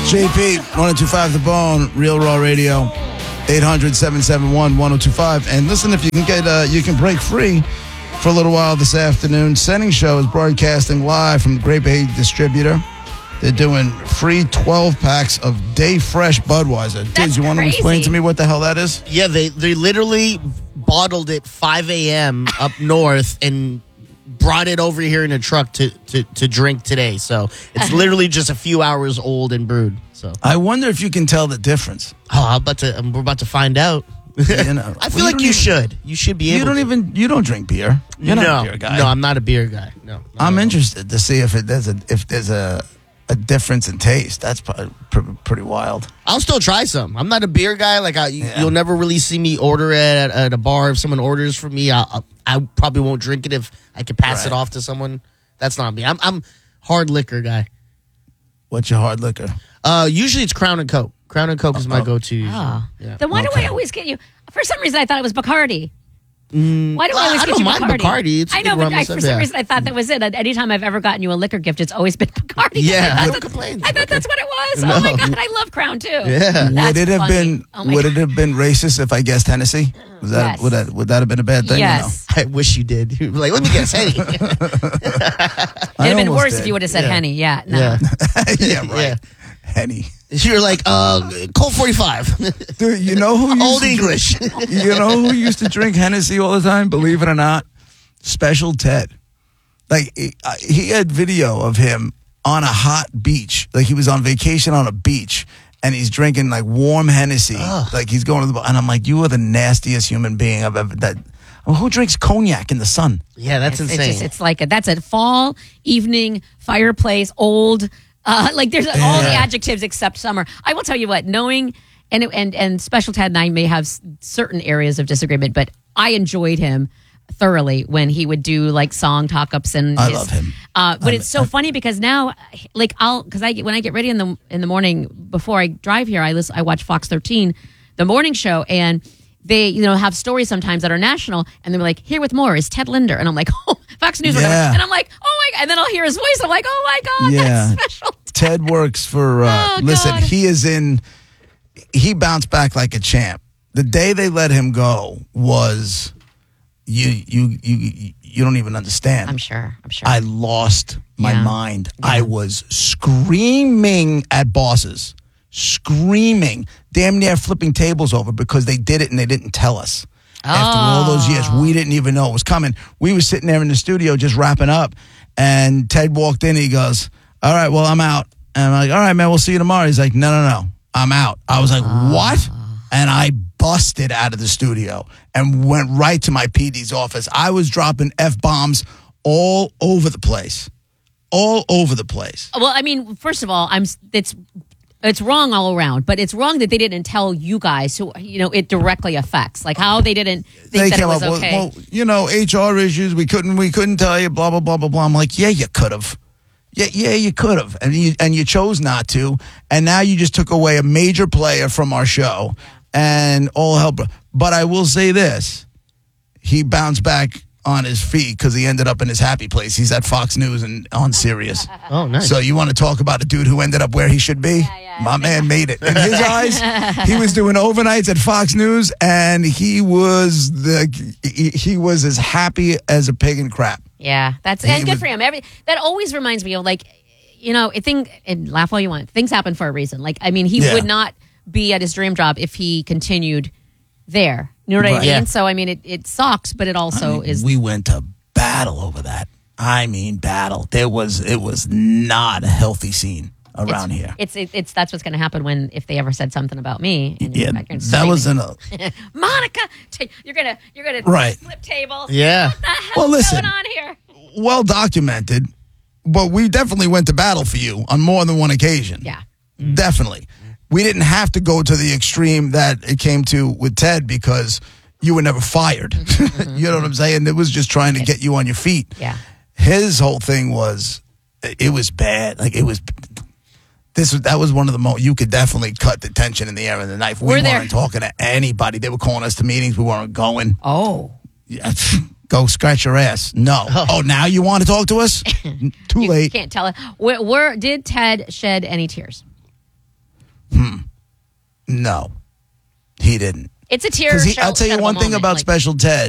JP, 1025 The Bone, Real Raw Radio, 800-771-1025. And listen, if you can you can break free for a little while this afternoon. Sending Show is broadcasting live from the Great Bay Distributor. They're doing free 12 packs of Day Fresh Budweiser. Diz, you want to explain to me what the hell that is? Yeah, they literally bottled it 5 a.m. up north and brought it over here in a truck to drink today. So it's literally just a few hours old and brewed. So I wonder if you can tell the difference. Oh, we're about to find out. You know, I feel like you should. You should be able to. You don't drink beer. You're not a beer guy. No, I'm not a beer guy. No. I'm interested to see if there's a difference in taste. That's pretty wild. I'll still try some. I'm not a beer guy. Like you'll never really see me order it at a bar. If someone orders for me, I probably won't drink it if I can pass it off to someone. That's not me. I'm hard liquor guy. What's your hard liquor? Usually it's Crown and Coke. Crown and Coke is my go-to. Oh. Yeah. Then why do I always get you? For some reason, I thought it was Bacardi. Why do I always get you Bacardi? Bacardi? It's I know, but for some reason, I thought that was it. Anytime I've ever gotten you a liquor gift, it's always been Bacardi. Yeah, I don't complain. thought that's what it was. No. Oh my God, I love Crown too. Yeah. That's would it have funny. been racist if I guessed Hennessy? Was that Yes. would that have been a bad thing? Yes. I wish you did. You'd be like, let me guess, Henny. It'd have been worse if you would have said Henny. Yeah. No. Yeah. Yeah, right. Yeah. Henny. You're like, Colt 45. Dude, you know who used Old to English. You know who used to drink Hennessy all the time? Believe it or not, Special Ted. Like he had video of him on a hot beach, like he was on vacation on a beach, and he's drinking like warm Hennessy, like he's going to the. And I'm like, you are the nastiest human being I've ever. Who drinks cognac in the sun? Yeah, that's insane. It's like that's a fall evening fireplace, old. Like there's all the adjectives except summer. I will tell you what, knowing and Special Ted and I may have certain areas of disagreement, but I enjoyed him thoroughly when he would do like song talk-ups and I love him. But it's so funny because now, like when I get ready in the morning before I drive here, I watch Fox 13, the morning show, and they have stories sometimes that are national, and they're like, here with more is Ted Linder, and I'm like, oh, Fox News, whatever. And I'm like, oh my God, and then I'll hear his voice, and I'm like, oh my God, that's Special Ted works for. Listen, God. He bounced back like a champ. The day they let him go was, you don't even understand. I'm sure. I lost my mind. Yeah. I was screaming at bosses, damn near flipping tables over because they did it and they didn't tell us. After all those years, we didn't even know it was coming. We were sitting there in the studio just wrapping up, and Ted walked in. He goes, all right, well, I'm out. And I'm like, all right, man, we'll see you tomorrow. He's like, no, I'm out. I was like, what? And I busted out of the studio and went right to my PD's office. I was dropping F-bombs all over the place. All over the place. Well, I mean, first of all, it's wrong all around, but it's wrong that they didn't tell you guys who, it directly affects. Like how they didn't think that it was okay. Well, HR issues, we couldn't tell you, blah, blah, blah, blah, blah. I'm like, yeah, you could have. Yeah, you could have. And you chose not to. And now you just took away a major player from our show and all help. But I will say this. He bounced back on his feet because he ended up in his happy place. He's at Fox News and on Sirius. Oh, nice. So you want to talk about a dude who ended up where he should be? Yeah. My man made it. In his eyes, he was doing overnights at Fox News, and he was as happy as a pig in crap. Yeah, and good for him. That always reminds me of and laugh all you want. Things happen for a reason. Like, I mean, he would not be at his dream job if he continued there. You know what I mean? Yeah. So, I mean, it sucks, but it also is. We went to battle over that. I mean, battle. It was not a healthy scene around here. It's that's what's going to happen if they ever said something about me. And that was Monica, you're gonna flip tables. Yeah. What the hell's going on here? Well documented, but we definitely went to battle for you on more than one occasion. Yeah, definitely. We didn't have to go to the extreme that it came to with Ted because you were never fired. You know what I'm saying? It was just trying to get you on your feet. Yeah. His whole thing was, it was bad. Like that was one of the most, you could definitely cut the tension in the air of the knife. We weren't talking to anybody. They were calling us to meetings. We weren't going. Oh. Yeah, go scratch your ass. No. Oh, now you want to talk to us? Too late. You can't tell it. Did Ted shed any tears? No, he didn't. It's a tear. Because I'll tell you one thing about Special Ted.